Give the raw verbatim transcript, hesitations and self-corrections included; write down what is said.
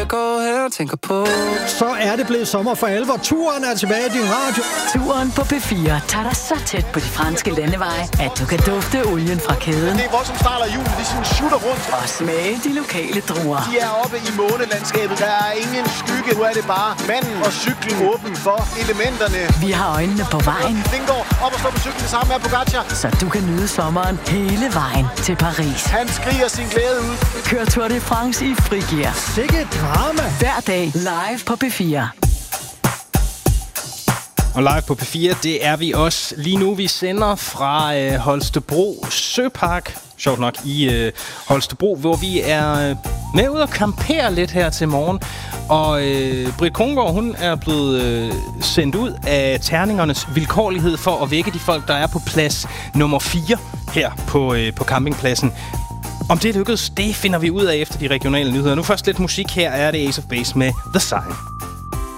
jeg går her og tænker på. Så er det blevet sommer for alvor. Turen er tilbage i din radio. Turen på P fire tager dig så tæt på de franske landeveje, at du kan dufte olien fra kæden. Det er voldsomt start af julen, de sådan shooter rundt. Og smage de lokale druer. De er oppe i månelandskabet, der er ingen skygge. Nu er det bare manden og cyklen åben for elementerne. Vi har øjnene på vejen. Vingård op og stå på cyklen sammen med Pogacar. Så du kan nyde sommeren hele vejen til Paris. Han skriger sin glæde ud. Kør Tour de France i frigear. Sikke drama. Hver dag live på P fire. Og live på P fire, det er vi også lige nu. Vi sender fra øh, Holstebro Søpark, sjovt nok, i øh, Holstebro, hvor vi er øh, med ud og campere lidt her til morgen. Og øh, Britt Krongaard, hun er blevet øh, sendt ud af terningernes vilkårlighed for at vække de folk, der er på plads nummer fire her på, øh, på campingpladsen. Om det lykkedes, det finder vi ud af efter de regionale nyheder. Nu først lidt musik. Her er det Ace of Base med The Sign.